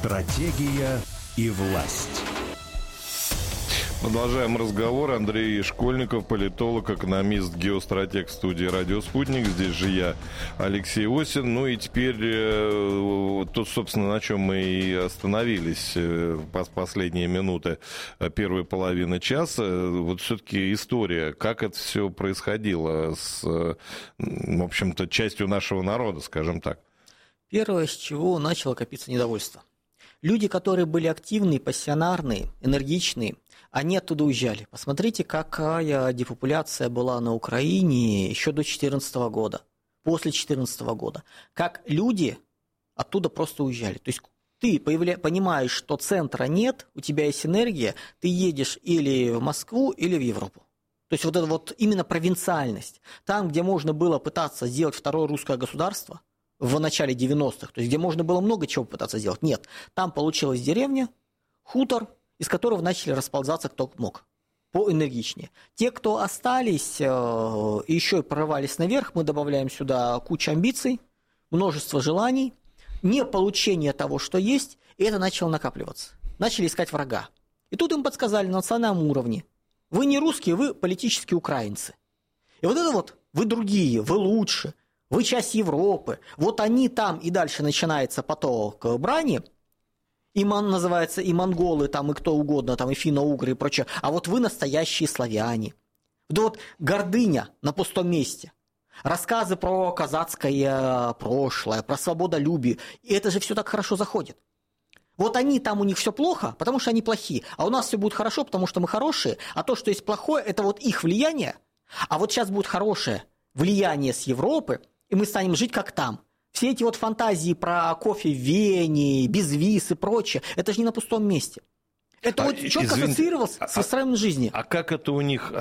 Стратегия и власть. Продолжаем разговор. Андрей Школьников, политолог, экономист, геостратег в студии «Радио Спутник». Здесь же я, Алексей Осин. Ну и теперь то, собственно, на чем мы и остановились последние минуты первой половины часа. Вот все-таки история, как это все происходило с, в общем-то, частью нашего народа, скажем так. Первое, с чего начало копиться недовольство. Люди, которые были активные, пассионарные, энергичные, они оттуда уезжали. Посмотрите, какая депопуляция была на Украине еще до 2014 года, после 2014 года. Как люди оттуда просто уезжали. То есть ты понимаешь, что центра нет, у тебя есть энергия, ты едешь или в Москву, или в Европу. То есть вот это вот именно провинциальность. Там, где можно было пытаться сделать второе русское государство, в начале 90-х, то есть где можно было много чего пытаться сделать. Нет, там получилась деревня, хутор, из которого начали расползаться кто мог, поэнергичнее. Те, кто остались и еще и прорывались наверх, мы добавляем сюда кучу амбиций, множество желаний, не получение того, что есть, и это начало накапливаться. Начали искать врага. И тут им подсказали на национальном уровне: вы не русские, вы политические украинцы. И вот это вот, вы другие, вы лучше, вы часть Европы, вот они там, и дальше начинается поток брани, называется и монголы, там, и кто угодно, там, и финно-угры, и прочее, а вот вы настоящие славяне. Вот гордыня на пустом месте, рассказы про казацкое прошлое, про свободолюбие, и это же все так хорошо заходит. Вот они там, у них все плохо, потому что они плохие, а у нас все будет хорошо, потому что мы хорошие, а то, что есть плохое, это вот их влияние, а вот сейчас будет хорошее влияние с Европы, и мы станем жить как там. Все эти вот фантазии про кофе в Вене, без виз и прочее, это же не на пустом месте. Это вот четко ассоциировалось с выстраиванием жизни. А как это у них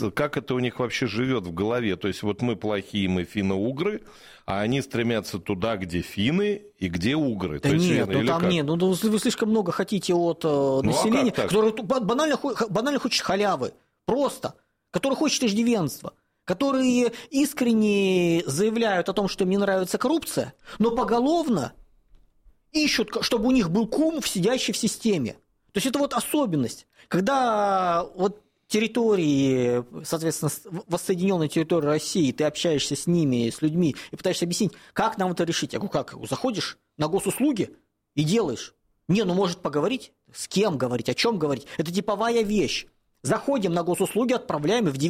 вообще живет в голове? То есть вот мы плохие, мы финно-угры, а они стремятся туда, где финны и где угры. Да нет, ну там нет, ну вы слишком много хотите от населения, которое банально хочет халявы, просто, которое хочет иждивенства, которые искренне заявляют о том, что им не нравится коррупция, но поголовно ищут, чтобы у них был кум, сидящий в системе. То есть это вот особенность, когда вот территории, соответственно, воссоединенной территории России, ты общаешься с ними, с людьми, и пытаешься объяснить, как нам это решить. Я говорю, как? Заходишь на госуслуги и делаешь. Не, ну может поговорить? С кем говорить? О чем говорить? Это типовая вещь. Заходим на госуслуги, отправляем, и в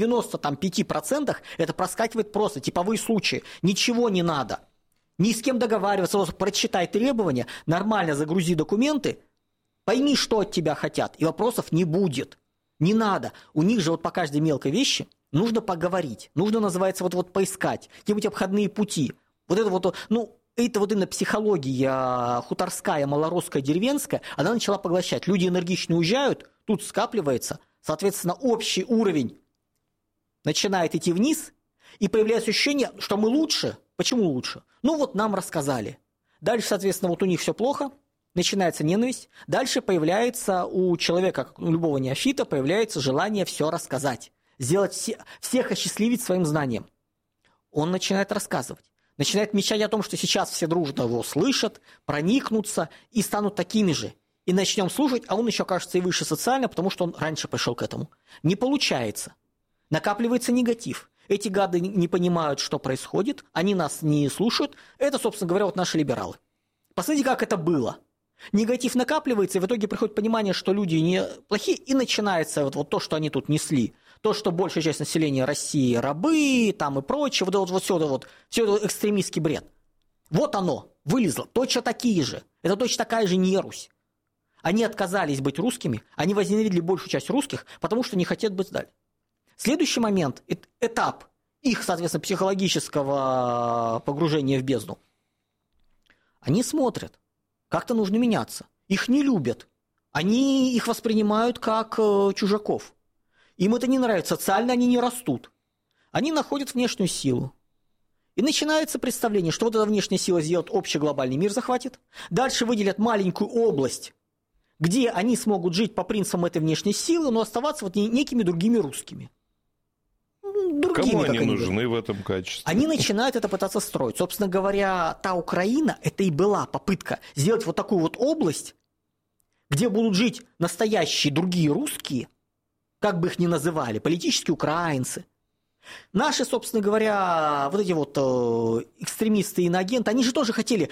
95% это проскакивает просто, типовые случаи. Ничего не надо. Ни с кем договариваться, просто прочитай требования, нормально загрузи документы, пойми, что от тебя хотят, и вопросов не будет. Не надо. У них же вот по каждой мелкой вещи нужно поговорить, нужно, называется, вот поискать, где-нибудь обходные пути. Вот это вот, ну, это вот именно психология хуторская, малоросская, деревенская, она начала поглощать. Люди энергично уезжают, тут скапливается. Соответственно, общий уровень начинает идти вниз, и появляется ощущение, что мы лучше. Почему лучше? Ну вот нам рассказали. Дальше, соответственно, вот у них все плохо, начинается ненависть. Дальше появляется у человека, как у любого неофита, появляется желание все рассказать, сделать всех осчастливить своим знанием. Он начинает рассказывать. Начинает мечтать о том, что сейчас все дружно его слышат, проникнутся и станут такими же. И начнем слушать, а он еще кажется и выше социально, потому что он раньше пришел к этому. Не получается. Накапливается негатив. Эти гады не понимают, что происходит, они нас не слушают. Это, собственно говоря, вот наши либералы. Посмотрите, как это было. Негатив накапливается, и в итоге приходит понимание, что люди не плохие, и начинается вот то, что они тут несли. То, что большая часть населения России рабы там и прочее, все это экстремистский бред. Вот оно, вылезло, точно такие же. Это точно такая же нерусь. Они отказались быть русскими, они возненавидели большую часть русских, потому что не хотят быть далее. Следующий момент, этап их, соответственно, психологического погружения в бездну. Они смотрят, как-то нужно меняться. Их не любят. Они их воспринимают как чужаков. Им это не нравится, социально они не растут. Они находят внешнюю силу. И начинается представление, что вот эта внешняя сила сделает общий глобальный мир, захватит. Дальше выделят маленькую область, где они смогут жить по принципам этой внешней силы, но оставаться вот некими другими русскими. Кому они нужны в этом качестве? Они начинают это пытаться строить. Собственно говоря, та Украина, это и была попытка сделать вот такую вот область, где будут жить настоящие другие русские, как бы их ни называли, политические украинцы. Наши, собственно говоря, вот эти вот экстремисты и иноагенты, они же тоже хотели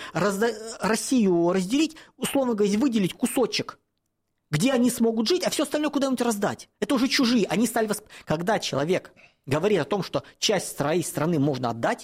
Россию разделить, условно говоря, выделить кусочек, где они смогут жить, а все остальное куда-нибудь раздать. Это уже чужие. Они стали Когда человек говорит о том, что часть своей страны можно отдать,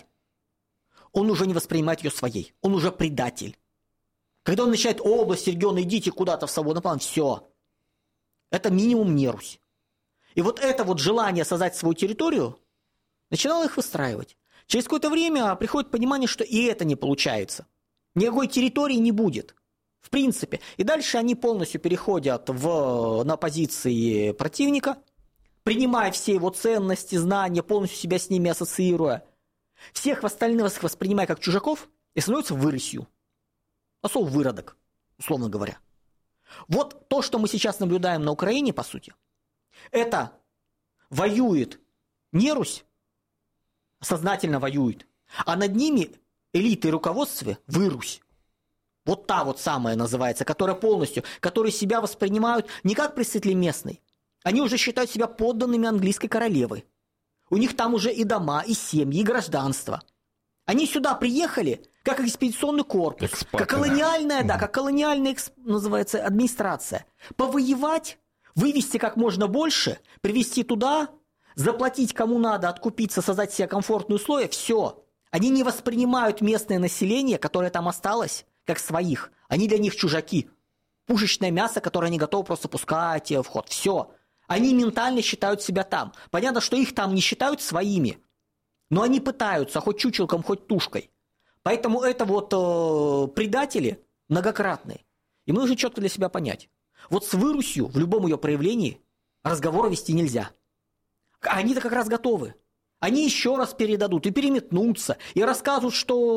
он уже не воспринимает ее своей. Он уже предатель. Когда он начинает область, регион, идите куда-то в свободный план, все. Это минимум не Русь. И вот это вот желание создать свою территорию начинало их выстраивать. Через какое-то время приходит понимание, что и это не получается. Никакой территории не будет. В принципе. И дальше они полностью переходят на позиции противника, принимая все его ценности, знания, полностью себя с ними ассоциируя. Всех остальных воспринимая как чужаков и становятся выросью. Осол выродок, условно говоря. Вот то, что мы сейчас наблюдаем на Украине, по сути, это воюет не Русь, сознательно воюет, а над ними элиты и руководство Русь. Вот та вот самая называется, которая полностью, которые себя воспринимают не как представители местной. Они уже считают себя подданными английской королевы. У них там уже и дома, и семьи, и гражданство. Они сюда приехали как экспедиционный корпус, как колониальная, называется, администрация. Повоевать, вывести как можно больше, привезти туда, заплатить кому надо, откупиться, создать себе комфортные условия, все. Они не воспринимают местное население, которое там осталось, как своих. Они для них чужаки. Пушечное мясо, которое они готовы просто пускать в ход. Все. Они ментально считают себя там. Понятно, что их там не считают своими. Но они пытаются, хоть чучелком, хоть тушкой. Поэтому это вот предатели многократные. И мы нужно четко для себя понять. Вот с Вырусью в любом ее проявлении разговора вести нельзя. Они-то как раз готовы. Они еще раз передадут и переметнутся, и расскажут,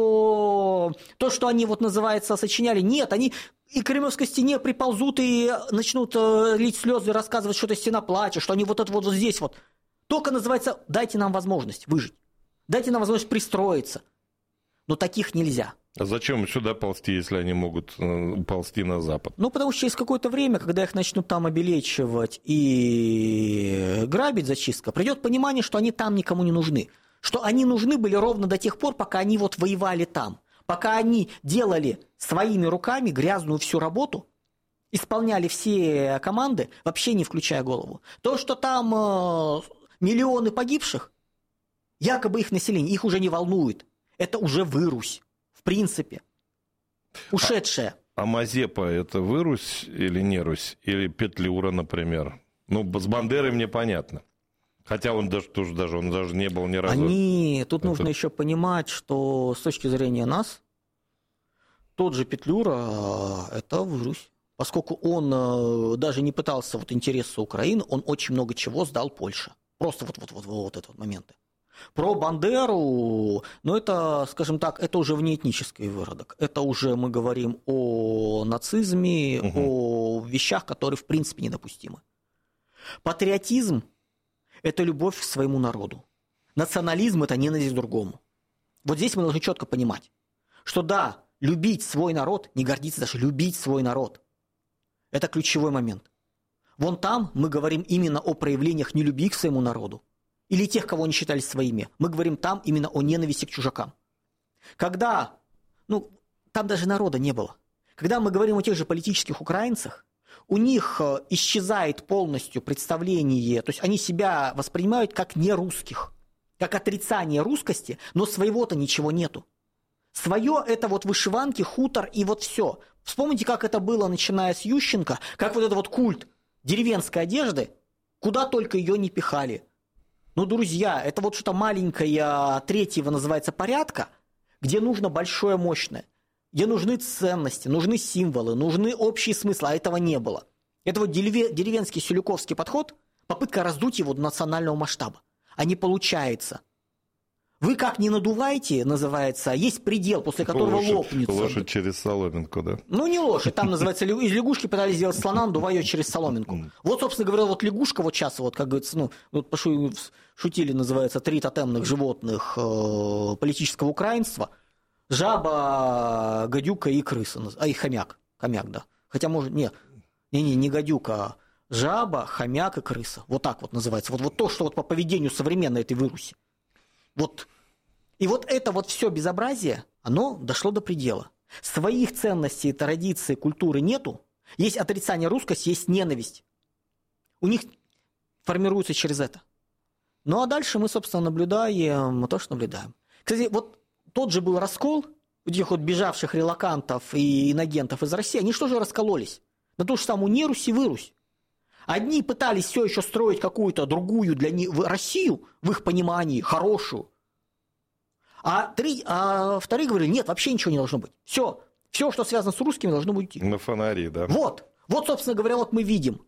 что то, что они вот называется сочиняли, нет, они и к Кремлевской стене приползут и начнут лить слезы, рассказывать, что это стена плача, что они вот это вот здесь вот. Только называется, дайте нам возможность выжить, дайте нам возможность пристроиться. Но таких нельзя. А зачем сюда ползти, если они могут ползти на запад? Ну, потому что через какое-то время, когда их начнут там обелечивать и грабить зачистка, придет понимание, что они там никому не нужны. Что они нужны были ровно до тех пор, пока они вот воевали там. Пока они делали своими руками грязную всю работу, исполняли все команды, вообще не включая голову. То, что там миллионы погибших, якобы их население, их уже не волнует. Это уже Русь. В принципе. Ушедшая. А Мазепа это Русь или не Русь? Или Петлюра, например? Ну, с Бандерой мне понятно. Хотя он даже не был ни разу. Тут нужно еще понимать, что с точки зрения нас, тот же Петлюра это Русь. Поскольку он даже не пытался вот интересы Украины, он очень много чего сдал Польше. Просто вот это вот моменты. Про Бандеру, ну это, скажем так, это уже внеэтнический выродок. Это уже мы говорим о нацизме, о вещах, которые в принципе недопустимы. Патриотизм – это любовь к своему народу. Национализм – это ненависть к другому. Вот здесь мы должны четко понимать, что да, любить свой народ, не гордиться даже, любить свой народ – это ключевой момент. Вон там мы говорим именно о проявлениях нелюбви к своему народу. Или тех, кого они считали своими. Мы говорим там именно о ненависти к чужакам. Когда, там даже народа не было. Когда мы говорим о тех же политических украинцах, у них исчезает полностью представление, то есть они себя воспринимают как нерусских, как отрицание русскости, но своего-то ничего нету. Свое это вот вышиванки, хутор и вот все. Вспомните, как это было, начиная с Ющенко, как вот этот вот культ деревенской одежды, куда только ее не пихали. Ну, друзья, это вот что-то маленькое, третьего называется порядка, где нужно большое, мощное, где нужны ценности, нужны символы, нужны общие смыслы, а этого не было. Это вот деревенский сюлюковский подход, попытка раздуть его до национального масштаба. А не получается. Вы как не надуваете, называется, есть предел, после которого лопнется. Лошадь через соломинку, да? Ну, не лошадь, там, называется, из лягушки пытались сделать слона, надувая ее через соломинку. Вот, собственно говоря, вот лягушка вот сейчас, вот, как говорится, шутили, называется, 3 тотемных животных политического украинства. Жаба, гадюка и крыса, и хомяк. Хомяк, да. Хотя, может, нет. Не гадюка, жаба, хомяк и крыса. Вот так вот называется. Вот то, что вот по поведению современной этой выруси. Вот. И вот это вот все безобразие, оно дошло до предела. Своих ценностей, традиций, культуры нету. Есть отрицание русскости, есть ненависть. У них формируется через это. Ну а дальше мы, собственно, наблюдаем то, что наблюдаем. Кстати, вот тот же был раскол этих вот бежавших релокантов и инагентов из России. Они что же раскололись? На ту же самую нерусь и вырусь. Одни пытались все еще строить какую-то другую для них Россию, в их понимании, хорошую. А вторые говорили, нет, вообще ничего не должно быть. Все, что связано с русскими, должно быть уйти. На фонари, да. Вот, собственно говоря, вот мы видим.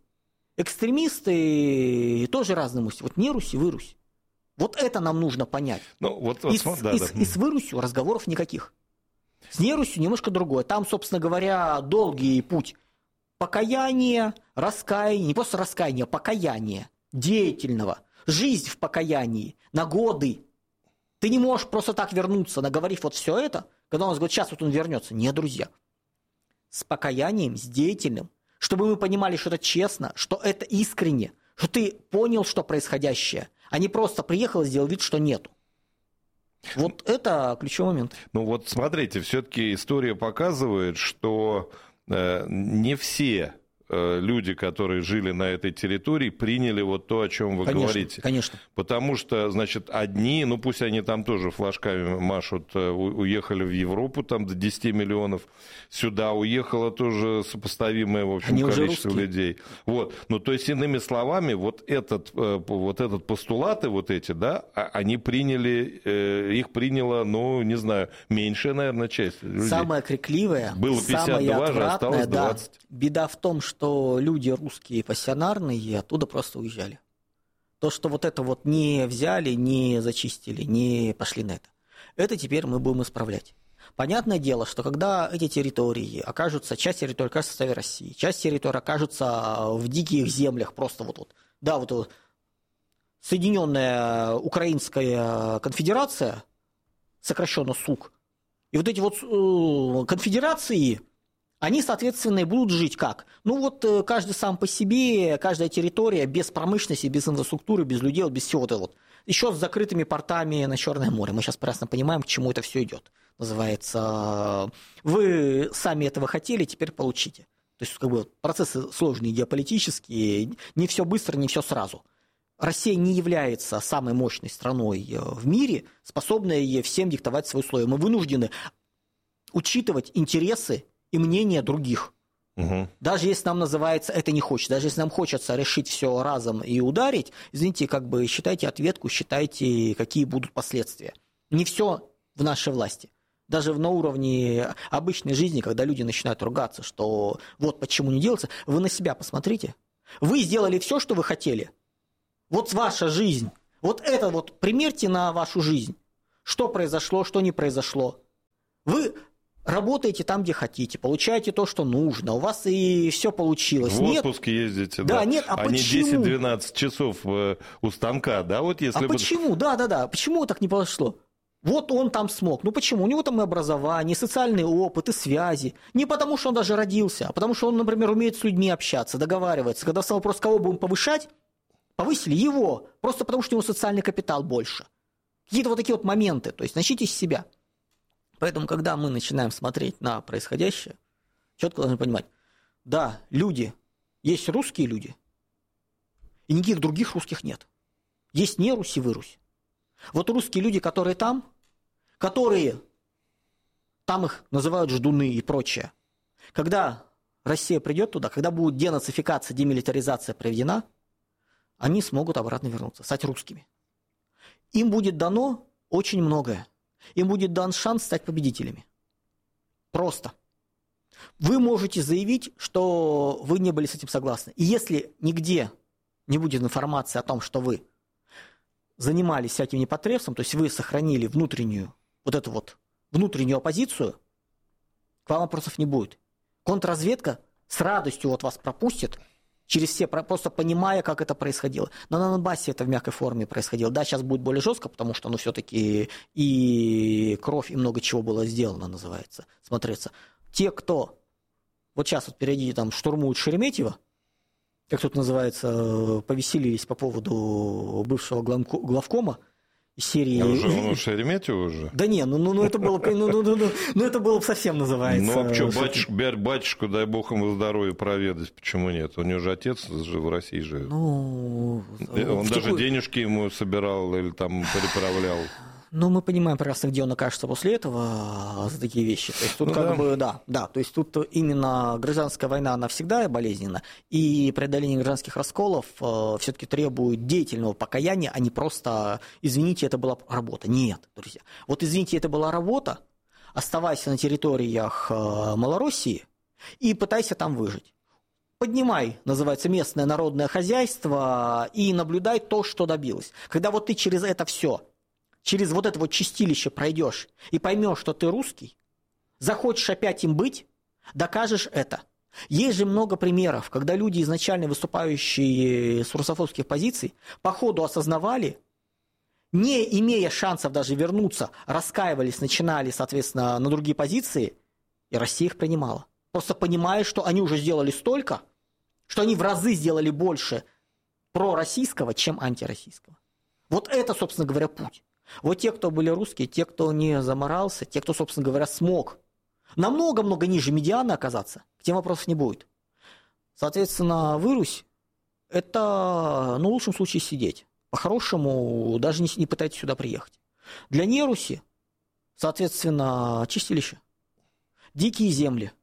Экстремисты тоже разные мысли. Вот нерусь и вырусь. Вот это нам нужно понять. И с вырусью разговоров никаких. С нерусью немножко другое. Там, собственно говоря, долгий путь покаяния, раскаяния, не просто раскаяния, а покаяния, деятельного, жизнь в покаянии, на годы. Ты не можешь просто так вернуться, наговорив вот все это, когда он говорит, сейчас вот он вернется. Нет, друзья. С покаянием, с деятельным, чтобы мы понимали, что это честно, что это искренне, что ты понял, что происходящее, а не просто приехал и сделал вид, что нету. Вот это ключевой момент. Ну вот смотрите, все-таки история показывает, что не все люди, которые жили на этой территории, приняли вот то, о чем вы говорите. Конечно. Потому что, значит, одни, ну пусть они там тоже флажками машут, уехали в Европу, там до 10 миллионов, сюда уехало тоже сопоставимое, в общем, количество людей. Вот. Ну, то есть, иными словами, вот этот постулаты, вот эти, да, они приняли, их приняла, ну, не знаю, меньшая, наверное, часть людей. Самая крикливая, было 52, же осталось 20. Да. Беда в том, что люди русские пассионарные оттуда просто уезжали. То, что вот это вот не взяли, не зачистили, не пошли на это. Это теперь мы будем исправлять. Понятное дело, что когда эти территории окажутся, часть территории окажется в составе России, часть территории окажется в диких землях, просто вот. Да, вот Соединенная Украинская Конфедерация, сокращенно СУК, и вот эти вот конфедерации, они, соответственно, и будут жить как? Ну вот каждый сам по себе, каждая территория без промышленности, без инфраструктуры, без людей, без всего этого. Вот. Еще с закрытыми портами на Черное море. Мы сейчас прекрасно понимаем, к чему это все идет. Называется, вы сами этого хотели, теперь получите. То есть как бы процессы сложные геополитические, не все быстро, не все сразу. Россия не является самой мощной страной в мире, способной всем диктовать свои условия. Мы вынуждены учитывать интересы и мнение других. Угу. Даже если нам называется это не хочется, даже если нам хочется решить все разом и ударить, извините, как бы считайте ответку, считайте, какие будут последствия. Не все в нашей власти. Даже на уровне обычной жизни, когда люди начинают ругаться, что вот почему не делается, вы на себя посмотрите. Вы сделали все, что вы хотели. Вот ваша жизнь. Вот это вот примерьте на вашу жизнь. Что произошло, что не произошло. Вы работаете там, где хотите, получаете то, что нужно, у вас и все получилось. В отпуск ездите, да. Нет, а почему? Не 10-12 часов у станка, да, вот если... почему? Да. Почему так не пошло? Вот он там смог. Ну почему? У него там и образование, и социальный опыт, и связи. Не потому, что он даже родился, а потому, что он, например, умеет с людьми общаться, договаривается. Когда встал вопрос, кого будем повышать, повысили его, просто потому, что у него социальный капитал больше. Какие-то вот такие вот моменты. То есть начните с себя. Поэтому, когда мы начинаем смотреть на происходящее, четко должны понимать, да, люди, есть русские люди, и никаких других русских нет. Есть не Русь и вырусь. Вот русские люди, которые там их называют ждуны и прочее. Когда Россия придет туда, когда будет денацификация, демилитаризация проведена, они смогут обратно вернуться, стать русскими. Им будет дано очень многое. Им будет дан шанс стать победителями. Просто. Вы можете заявить, что вы не были с этим согласны. И если нигде не будет информации о том, что вы занимались всяким непотребством, то есть вы сохранили внутреннюю оппозицию, к вам вопросов не будет. Контрразведка с радостью вот вас пропустит через все, просто понимая, как это происходило. Но на Донбассе это в мягкой форме происходило. Да, сейчас будет более жестко, потому что, все-таки и кровь, и много чего было сделано, называется, смотреться. Те, кто вот сейчас вот впереди там штурмуют Шереметьево, как тут называется, повеселились по поводу бывшего главкома из серии... Уже Шереметьево уже? Да не, это было, это было совсем называется. Ну, а что, батюшку, дай бог ему здоровья проведать, почему нет? У него же отец же в России живет. Ну... Он даже денежки ему собирал или там переправлял. Ну, мы понимаем прекрасно, где он окажется после этого за такие вещи. То есть тут то есть тут именно гражданская война, она всегда болезненна, и преодоление гражданских расколов все-таки требует деятельного покаяния, а не просто, извините, это была работа. Нет, друзья. Вот извините, это была работа, оставайся на территориях Малороссии и пытайся там выжить. Поднимай, называется, местное народное хозяйство и наблюдай то, что добилось. Когда вот ты через это все, через вот это вот чистилище пройдешь и поймешь, что ты русский, захочешь опять им быть, докажешь это. Есть же много примеров, когда люди, изначально выступающие с русофобских позиций, по ходу осознавали, не имея шансов даже вернуться, раскаивались, начинали, соответственно, на другие позиции, и Россия их принимала. Просто понимая, что они уже сделали столько, что они в разы сделали больше пророссийского, чем антироссийского. Вот это, собственно говоря, путь. Вот те, кто были русские, те, кто не заморался, те, кто, собственно говоря, смог намного-много ниже медианы оказаться, к тем вопросов не будет. Соответственно, вырусь – это, в лучшем случае, сидеть. По-хорошему, даже не пытайтесь сюда приехать. Для неруси, соответственно, чистилище, дикие земли.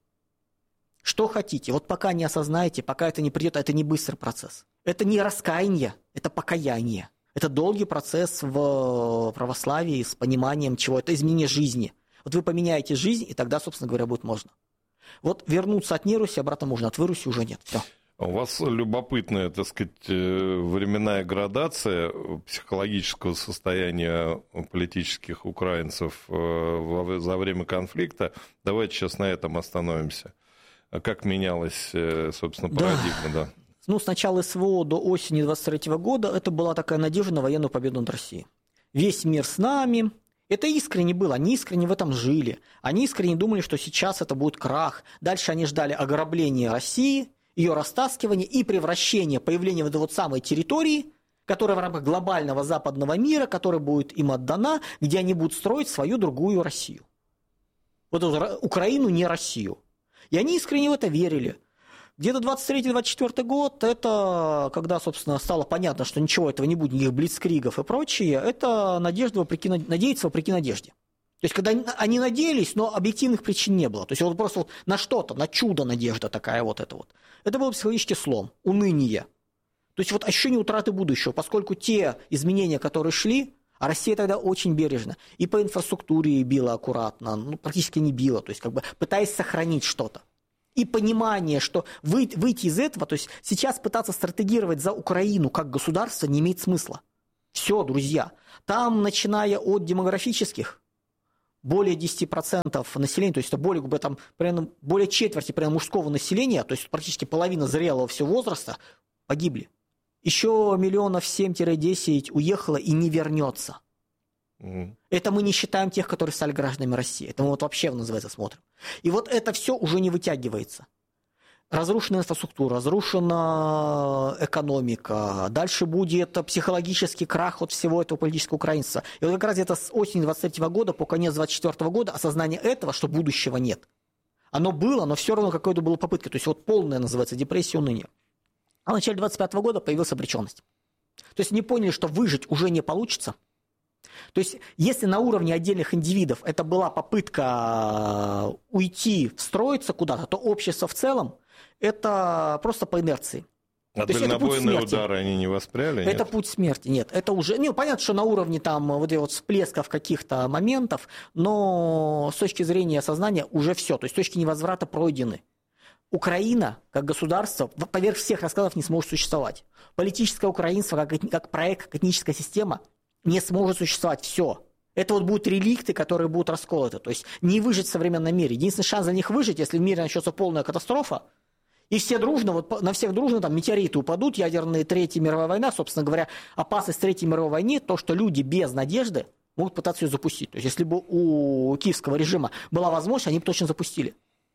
Что хотите, вот пока не осознаете, пока это не придет, это не быстрый процесс. Это не раскаяние, это покаяние. Это долгий процесс в православии с пониманием чего. Это изменение жизни. Вот вы поменяете жизнь, и тогда, собственно говоря, будет можно. Вот вернуться от неруси обратно можно, от выруси уже нет. Все. У вас любопытная, так сказать, временная градация психологического состояния политических украинцев за время конфликта. Давайте сейчас на этом остановимся. Как менялась, собственно, парадигма, да? С начала СВО до осени 23 года это была такая надежда на военную победу над Россией. Весь мир с нами. Это искренне было, они искренне в этом жили. Они искренне думали, что сейчас это будет крах. Дальше они ждали ограбления России, ее растаскивания и превращения, появления в этой вот самой территории, которая в рамках глобального западного мира, которая будет им отдана, где они будут строить свою другую Россию. Вот эту Украину, не Россию. И они искренне в это верили. Где-то 23-24 год, это когда, собственно, стало понятно, что ничего этого не будет, никаких блицкригов и прочее, это надеяться вопреки надежде. То есть, когда они надеялись, но объективных причин не было. То есть, вот просто вот на что-то, на чудо надежда такая вот это вот. Это был психологический слом, уныние. То есть, вот ощущение утраты будущего, поскольку те изменения, которые шли, а Россия тогда очень бережно и по инфраструктуре била аккуратно, практически не била, то есть, пытаясь сохранить что-то. И понимание, что выйти из этого, то есть сейчас пытаться стратегировать за Украину как государство не имеет смысла. Все, друзья. Там, начиная от демографических, более 10% населения, то есть это более четверти мужского населения, то есть практически половина зрелого всего возраста, погибли. Еще 7-10 уехало и не вернется. Это мы не считаем тех, которые стали гражданами России. Это мы вот вообще, называется, смотрим. И вот это все уже не вытягивается. Разрушена инфраструктура, разрушена экономика. Дальше будет психологический крах от всего этого политического украинства. И вот как раз это с осени 23 года по конец 24 года осознание этого, что будущего нет. Оно было, но все равно какой-то была попытка. То есть вот полная, называется, депрессия, уныние. А в начале 25 года появилась обреченность. То есть не поняли, что выжить уже не получится. То есть, если на уровне отдельных индивидов это была попытка уйти, встроиться куда-то, то общество в целом это просто по инерции. А дальнобойные удары они не воспряли? Это путь смерти, нет. Это уже, понятно, что на уровне там вот этих вот всплесков каких-то моментов, но с точки зрения сознания уже все. То есть точки невозврата пройдены. Украина, как государство, поверх всех раскладов не сможет существовать. Политическое украинство, как проект, как этническая система, не сможет существовать. Все. Это вот будут реликты, которые будут расколоты. То есть не выжить в современном мире. Единственный шанс за них выжить, если в мире начнется полная катастрофа, и все дружно, вот на всех дружно там метеориты упадут, ядерные, Третья мировая война, собственно говоря, опасность Третьей мировой войны, то, что люди без надежды могут пытаться ее запустить. То есть если бы у киевского режима была возможность, они бы точно запустили.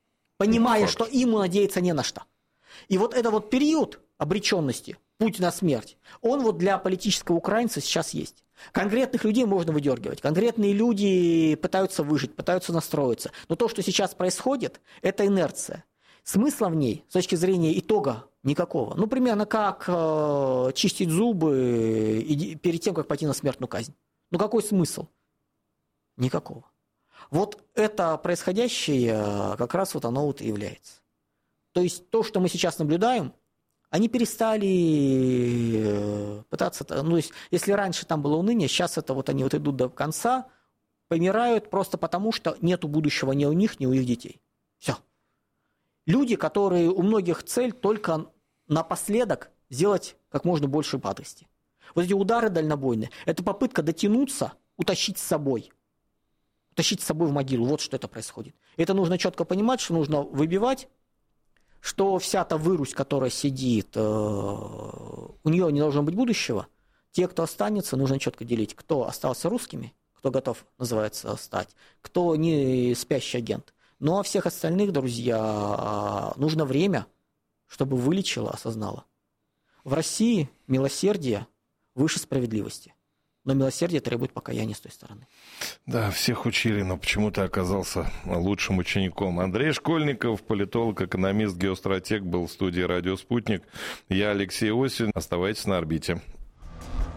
понимая, что ему надеяться не на что. И вот это вот период обреченности, путь на смерть, он вот для политического украинца сейчас есть. Конкретных людей можно выдергивать, конкретные люди пытаются выжить, пытаются настроиться. Но то, что сейчас происходит, это инерция. Смысла в ней, с точки зрения итога, никакого. Ну, примерно как чистить зубы перед тем, как пойти на смертную казнь. Ну, какой смысл? Никакого. Вот это происходящее как раз вот оно вот и является. То есть то, что мы сейчас наблюдаем, они перестали пытаться... Ну, если раньше там было уныние, сейчас это вот они вот идут до конца, помирают просто потому, что нету будущего ни у них, ни у их детей. Все. Люди, которые у многих цель только напоследок сделать как можно больше падости. Вот эти удары дальнобойные, это попытка дотянуться, утащить с собой в могилу. Вот что это происходит. Это нужно четко понимать, что нужно выбивать, что вся та вырусь, которая сидит, у нее не должно быть будущего. Те, кто останется, нужно четко делить, кто остался русскими, кто готов, называется, стать, кто не спящий агент. Ну а всех остальных, друзья, нужно время, чтобы вылечила, осознала. В России милосердие выше справедливости. Но милосердие требует покаяния с той стороны. Да, всех учили, но почему-то оказался лучшим учеником. Андрей Школьников, политолог, экономист, геостратег, был в студии «Радио Спутник». Я Алексей Осин. Оставайтесь на орбите.